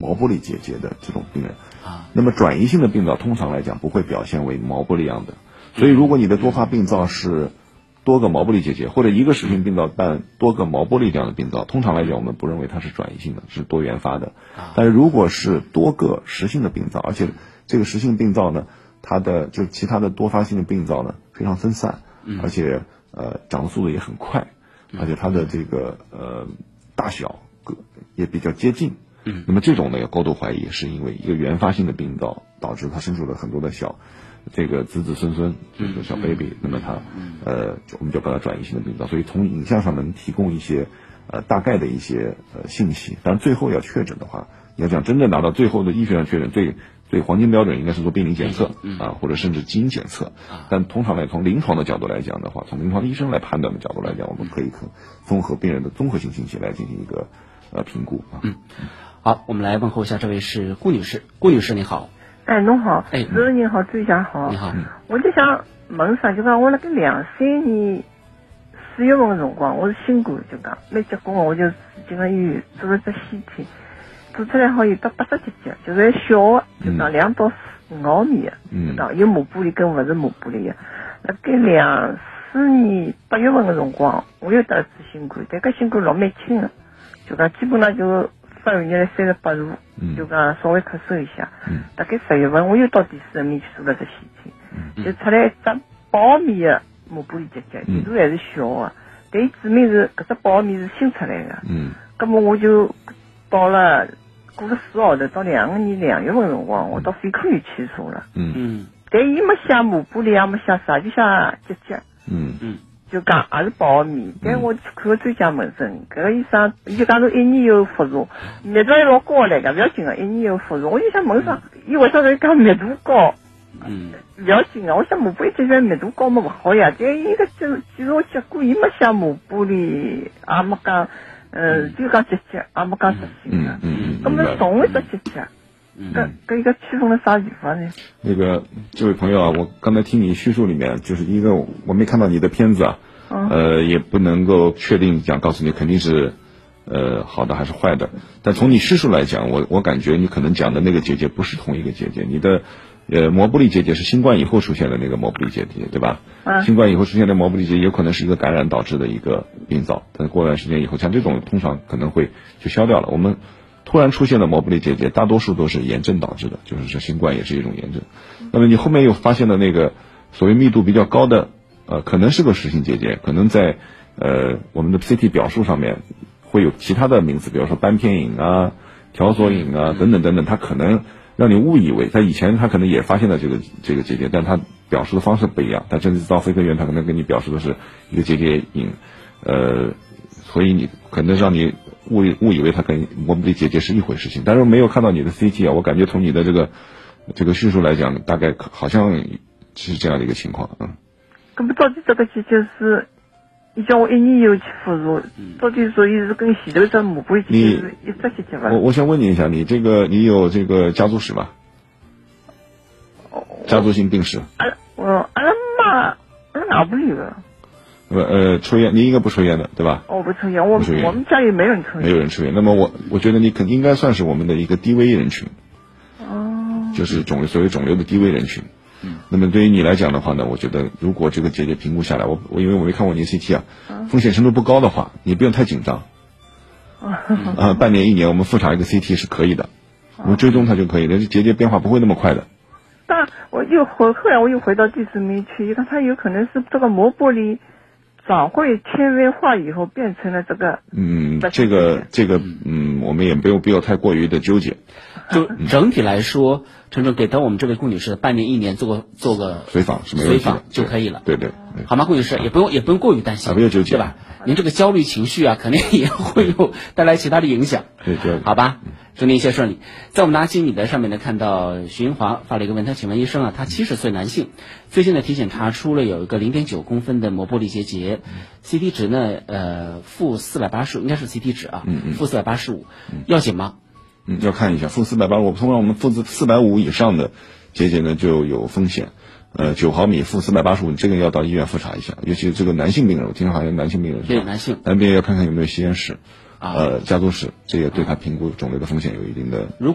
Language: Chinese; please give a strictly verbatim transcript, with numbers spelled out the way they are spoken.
毛玻璃结节的这种病人啊。那么转移性的病灶通常来讲不会表现为毛玻璃样的，所以如果你的多发病灶是多个毛玻璃结节，或者一个实性病灶但多个毛玻璃这样的病灶，通常来讲我们不认为它是转移性的，是多原发的。但是如果是多个实性的病灶，而且这个实性病灶呢，它的就其他的多发性的病灶呢非常分散，而且呃长的速度也很快，而且它的这个呃大小也比较接近。那么这种呢要高度怀疑是因为一个原发性的病灶导致它生出了很多的小这个子子孙孙，就是小 baby， 那么它呃我们就把它转移性的病灶，所以从影像上能提供一些呃大概的一些呃信息，但最后要确诊的话，你要讲真正拿到最后的医学上确诊，最最黄金标准应该是做病理检测啊，或者甚至基因检测。但通常来从临床的角度来讲的话，从临床的医生来判断的角度来讲，我们可以从综合病人的综合性信息来进行一个呃评估啊。 嗯，好，我们来问候一下，这位是顾女士，顾女士你好。 哎，侬好， 哎， 主持人好，专家好。 你好， 我就想问啥，就讲我那个两三年四月份的辰光，我是新冠，就讲没结棍，我就进了医院做了只 C T， 做出来好有到八十几节，就是小的，就讲两到五毫米的，就讲有毛玻璃跟不是毛玻璃的。那个两四年八月份的辰光，我又得了次新冠，但搿新冠老蛮轻的，就讲基本上就发热热了三十八度，就讲稍微咳嗽一下。大概十月份我又到第四面去做了只 C T， 就出来一只八毫米的毛玻璃结节，程度还是小的，但伊证明是搿只八毫米是新出来的。嗯，葛么我就到了过了四号头，到两个年两月份辰光，我到肺科院去查了。嗯嗯，但伊没写毛玻璃，也没写啥，就写结节。嗯嗯。就讲也是八毫米，但我去看个专家门诊，搿个医生伊就讲侬一年以后复查，密度还老高来个，不要紧个，一年以后复查。我就想问啥，伊为啥会讲密度高？嗯，不要紧个，我想毛玻璃结节密度高么勿好呀，但伊个检检查结果伊没写毛玻璃，也没讲，呃，就讲结节，也没讲实性个。嗯嗯。咁么同一只结节。搿搿一个区分了啥地方呢？ 那个这位朋友啊，我刚才听你叙述里面，就是一个我没看到你的片子啊，嗯、呃，也不能够确定讲告诉你肯定是呃好的还是坏的。但从你叙述来讲，我我感觉你可能讲的那个结节不是同一个结节，你的呃毛玻璃结节是新冠以后出现的那个毛玻璃结节，对吧？嗯。新冠以后出现的毛玻璃结节有可能是一个感染导致的一个病灶，但是过段时间以后，像这种通常可能会就消掉了。我们突然出现的毛玻璃结节，大多数都是炎症导致的，就是说新冠也是一种炎症。那么你后面又发现的那个所谓密度比较高的，呃，可能是个实性结节，可能在呃我们的 C T 表述上面会有其他的名字，比如说斑片隐啊、条索隐啊等等等等，它可能让你误以为，在以前它可能也发现了这个这个结节，但它表述的方式不一样。但这次到肺科院，它可能跟你表述的是一个结节隐，呃，所以你可能让你误误以为它跟毛玻璃结节是一回事情，但是没有看到你的 C T 啊，我感觉从你的这个这个叙述来讲，大概好像是这样的一个情况，嗯。 那么到底这个结节是，你叫我一年以后去复查，到底说伊是跟前头这毛玻璃结节是一只结节吧？ 我我想问你一下，你这个你有这个家族史吗？家族性病史？ 啊，我阿拉妈，阿拉外婆有的。 呃呃，抽烟，你应该不抽烟的，对吧？ 我不抽烟，我我们家里没人抽烟， 没有人抽烟。那么我我觉得你肯应该算是我们的一个低危人群， 哦， 就是肿瘤所谓肿瘤的低危人群。嗯，那么对于你来讲的话呢，我觉得如果这个结节评估下来，我我因为我没看过你的 C T 啊，风险程度不高的话，你不用太紧张。啊、呃，半年一年我们复查一个 C T 是可以的，我们追踪它就可以了，结节变化不会那么快的。 但我又回后来我又回到第四面去，看它有可能是这个毛玻璃长会纤维化以后变成了这个， 嗯，这个这个，嗯，我们也没有必要太过于的纠结。 就整体来说，陈总给到我们这位顾女士半年一年做个做个随访是没问题的， 随访就可以了。 对对，对好吗？顾女士也不用也不用过于担心， 不要纠结， 对吧？您这个焦虑情绪啊，肯定也会有带来其他的影响。 对对， 好吧，祝您一切顺利。在我们拿起你的上面呢，看到徐英华发了一个问，他请问医生啊，他七十岁男性，最近的体检查出了有一个零点九公分的毛玻璃结节 ，C T 值呢，呃，负四百八十五，应该是 C T 值啊，嗯嗯，负四百八十五，要紧吗？ 嗯，要看一下负四百八十五，通常我们负四百五以上的结节呢就有风险。呃，九毫米负四百八十五，这个要到医院复查一下，尤其是这个男性病人，我听说好像男性病人对男性， 男病人要看看有没有吸烟史，呃，家族史，这也对他评估肿瘤的风险有一定的。